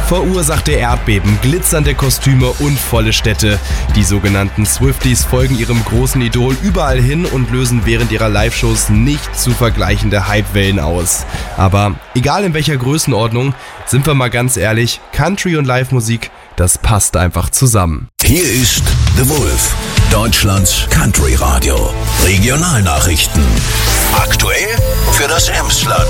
verursachte Erdbeben, glitzernde Kostüme und volle Städte. Die sogenannten Swifties folgen ihrem großen Idol überall hin und lösen während ihrer Live-Shows nicht zu vergleichende Hypewellen aus. Aber egal in welcher Größenordnung, sind wir mal ganz ehrlich, Country und Live-Musik, das passt einfach zusammen. Hier ist The Wolf, Deutschlands Country-Radio. Regionalnachrichten. Aktuell für das Emsland.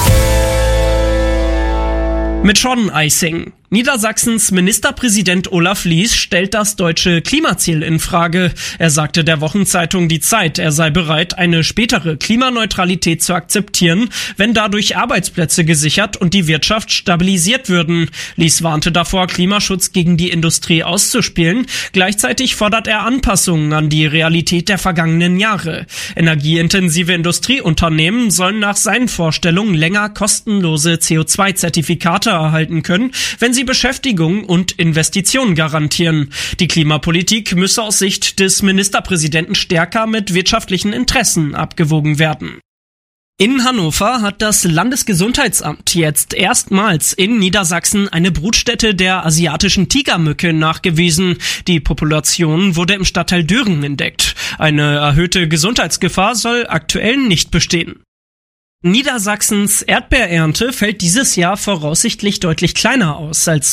Mit Sean Eising. Niedersachsens Ministerpräsident Olaf Lies stellt das deutsche Klimaziel in Frage. Er sagte der Wochenzeitung Die Zeit, er sei bereit, eine spätere Klimaneutralität zu akzeptieren, wenn dadurch Arbeitsplätze gesichert und die Wirtschaft stabilisiert würden. Lies warnte davor, Klimaschutz gegen die Industrie auszuspielen. Gleichzeitig fordert er Anpassungen an die Realität der vergangenen Jahre. Energieintensive Industrieunternehmen sollen nach seinen Vorstellungen länger kostenlose CO2-Zertifikate erhalten können, wenn sie Beschäftigung und Investitionen garantieren. Die Klimapolitik müsse aus Sicht des Ministerpräsidenten stärker mit wirtschaftlichen Interessen abgewogen werden. In Hannover hat das Landesgesundheitsamt jetzt erstmals in Niedersachsen eine Brutstätte der asiatischen Tigermücke nachgewiesen. Die Population wurde im Stadtteil Düren entdeckt. Eine erhöhte Gesundheitsgefahr soll aktuell nicht bestehen. Niedersachsens Erdbeerernte fällt dieses Jahr voraussichtlich deutlich kleiner aus als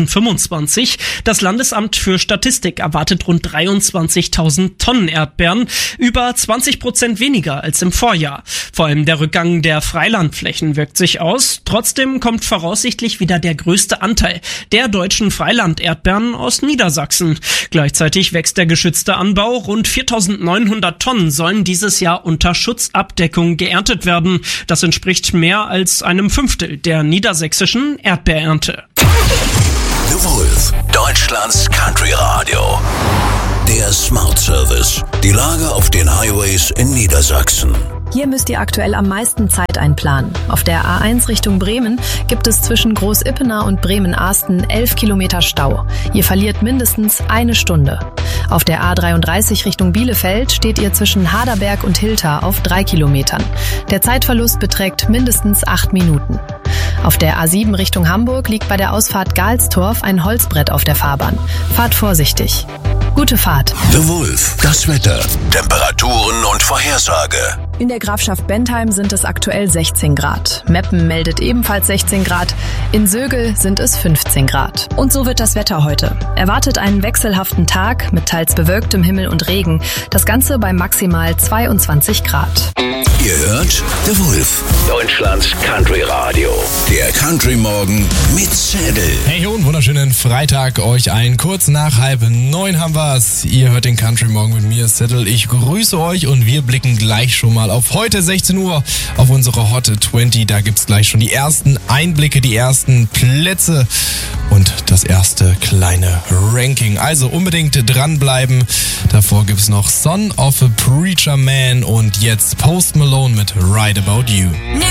2025. Das Landesamt für Statistik erwartet rund 23.000 Tonnen Erdbeeren, über 20% weniger als im Vorjahr. Vor allem der Rückgang der Freilandflächen wirkt sich aus. Trotzdem kommt voraussichtlich wieder der größte Anteil der deutschen Freilanderdbeeren aus Niedersachsen. Gleichzeitig wächst der geschützte Anbau. Rund 4.900 Tonnen sollen dieses Jahr unter Schutzabdeckung geerntet werden. Das entspricht mehr als einem Fünftel der niedersächsischen Erdbeerernte. The Wolf, Deutschlands Country Radio. Der Smart Service. Die Lage auf den Highways in Niedersachsen. Hier müsst ihr aktuell am meisten Zeit einplanen. Auf der A1 Richtung Bremen gibt es zwischen Groß-Ippener und Bremen-Ahsten 11 Kilometer Stau. Ihr verliert mindestens eine Stunde. Auf der A33 Richtung Bielefeld steht ihr zwischen Haderberg und Hilter auf 3 Kilometern. Der Zeitverlust beträgt mindestens 8 Minuten. Auf der A7 Richtung Hamburg liegt bei der Ausfahrt Galstorf ein Holzbrett auf der Fahrbahn. Fahrt vorsichtig. Gute Fahrt. The Wolf, das Wetter, Temperaturen und Vorhersage. In der Grafschaft Bentheim sind es aktuell 16 Grad. Meppen meldet ebenfalls 16 Grad. In Sögel sind es 15 Grad. Und so wird das Wetter heute. Erwartet einen wechselhaften Tag mit teils bewölktem Himmel und Regen. Das Ganze bei maximal 22 Grad. Ihr hört The Wolf, Deutschlands Country Radio. Der Country Morgen mit Zettel. Hey und wunderschönen Freitag euch allen. Kurz nach 8:30 haben wir's. Ihr hört den Country Morgen mit mir, Zettel. Ich grüße euch und wir blicken gleich schon mal auf heute 16 Uhr auf unsere Hot 20. Da gibt's gleich schon die ersten Einblicke, die ersten Plätze und das erste kleine Ranking. Also unbedingt dranbleiben. Davor gibt's noch Son of a Preacher Man und jetzt Post Malone mit Right About You.